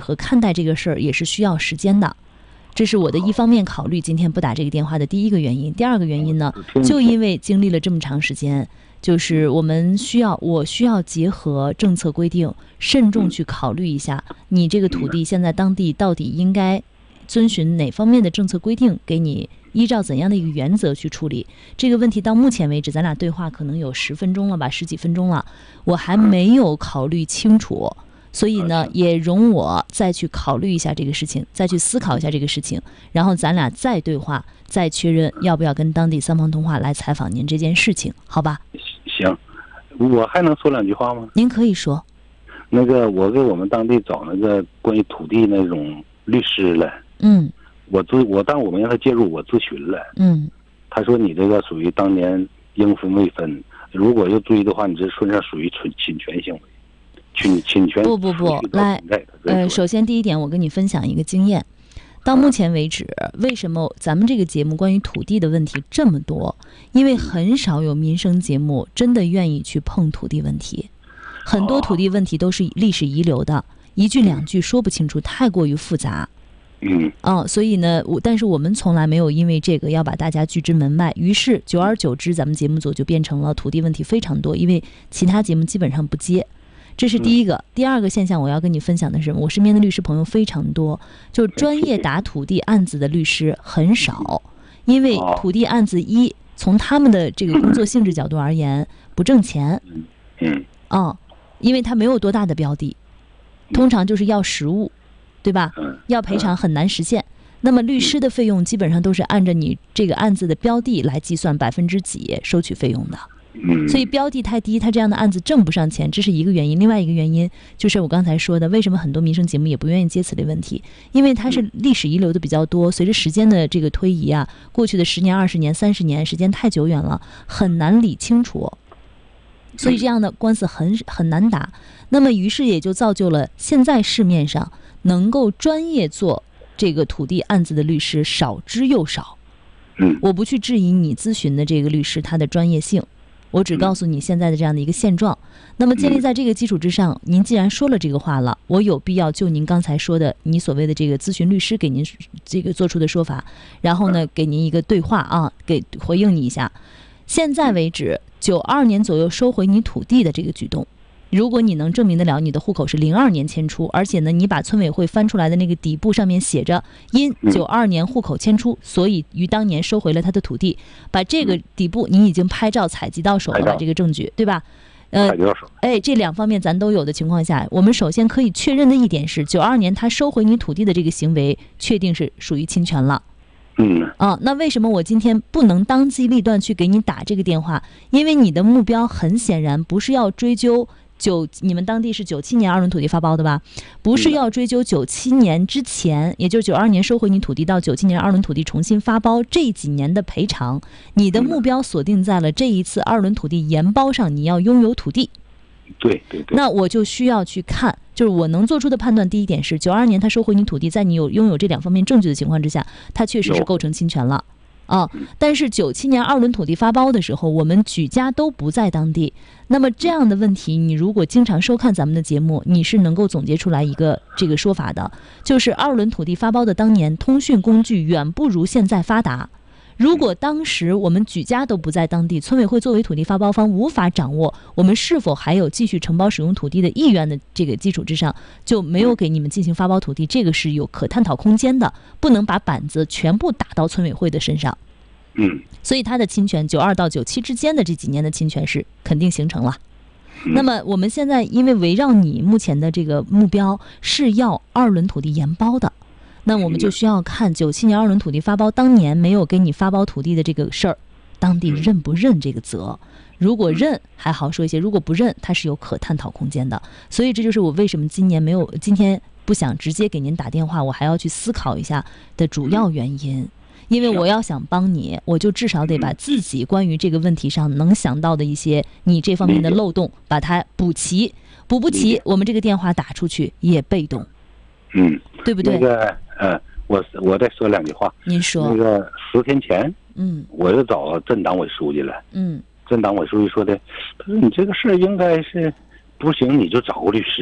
和看待这个事儿也是需要时间的。这是我的一方面考虑今天不打这个电话的第一个原因。第二个原因呢，就因为经历了这么长时间，就是我需要结合政策规定，慎重去考虑一下，你这个土地现在当地到底应该遵循哪方面的政策规定，给你依照怎样的一个原则去处理这个问题。到目前为止，咱俩对话可能有10分钟了吧，10几分钟了，我还没有考虑清楚。所以呢，也容我再去考虑一下这个事情，再去思考一下这个事情，然后咱俩再对话，再确认要不要跟当地三方通话来采访您这件事情，好吧？ 行，我还能说2句话吗？ 您可以说。 那个，我给我们当地找那个关于土地那种律师了。但我们让他介入，我咨询了。他说你这个属于当年应分未分，如果要追的话，你这顺上属于侵权行为。侵权不，来，首先第一点，我跟你分享一个经验。到目前为止，为什么咱们这个节目关于土地的问题这么多？因为很少有民生节目真的愿意去碰土地问题，很多土地问题都是历史遗留的，一句两句说不清楚，太过于复杂。所以呢，但是我们从来没有因为这个要把大家拒之门外，于是久而久之，咱们节目组就变成了土地问题非常多，因为其他节目基本上不接。这是第一个。第二个现象我要跟你分享的是，我身边的律师朋友非常多，就专业打土地案子的律师很少，因为土地案子从他们的这个工作性质角度而言不挣钱，因为他没有多大的标的，通常就是要实物，对吧？要赔偿很难实现。那么律师的费用基本上都是按照你这个案子的标的来计算%几收取费用的。所以标的太低，他这样的案子挣不上钱，这是一个原因。另外一个原因就是我刚才说的，为什么很多民生节目也不愿意接此类问题，因为它是历史遗留的比较多，随着时间的这个推移啊，过去的10年、20年、30年时间太久远了，很难理清楚，所以这样的官司很难打。那么于是也就造就了现在市面上能够专业做这个土地案子的律师少之又少。我不去质疑你咨询的这个律师他的专业性，我只告诉你现在的这样的一个现状。那么建立在这个基础之上，您既然说了这个话了，我有必要就您刚才说的你所谓的这个咨询律师给您这个做出的说法，然后呢给您一个对话啊，给回应你一下。现在为止92年左右收回你土地的这个举动，如果你能证明得了你的户口是02年迁出，而且呢你把村委会翻出来的那个底部上面写着因92年户口迁出，所以于当年收回了他的土地，把这个底部你已经拍照采集到手了吧，这个证据对吧？这两方面咱都有的情况下，我们首先可以确认的一点是92年他收回你土地的这个行为确定是属于侵权了。那为什么我今天不能当机立断去给你打这个电话？因为你的目标很显然不是要追究你们当地是97年2轮土地发包的吧？不是要追究97年之前，也就是92年收回你土地到97年2轮土地重新发包这几年的赔偿，你的目标锁定在了这一次2轮土地延包上，你要拥有土地。 对。 那我就需要去看，就是我能做出的判断，第一点是92年他收回你土地，在你拥有这两方面证据的情况之下，他确实是构成侵权了。但是97年2轮土地发包的时候，我们举家都不在当地。那么这样的问题，你如果经常收看咱们的节目，你是能够总结出来一个这个说法的，就是2轮土地发包的当年，通讯工具远不如现在发达。如果当时我们举家都不在当地，村委会作为土地发包方无法掌握我们是否还有继续承包使用土地的意愿的这个基础之上，就没有给你们进行发包土地，这个是有可探讨空间的，不能把板子全部打到村委会的身上。所以他的侵权92到97之间的这几年的侵权是肯定形成了。那么我们现在因为围绕你目前的这个目标是要2轮土地延包的，那我们就需要看97年2轮土地发包当年没有给你发包土地的这个事儿，当地认不认这个责？如果认还好说一些，如果不认，它是有可探讨空间的。所以这就是我为什么今天不想直接给您打电话，我还要去思考一下的主要原因。因为我要想帮你，我就至少得把自己关于这个问题上能想到的一些你这方面的漏洞把它补齐，补不齐我们这个电话打出去也被动。对不对？ 那个我再说2句话。 您说。 那个10天前，我就找镇党委书记了。镇党委书记说的，他说你这个事儿应该是不行，你就找个律师。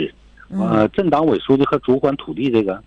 镇党委书记和主管土地这个。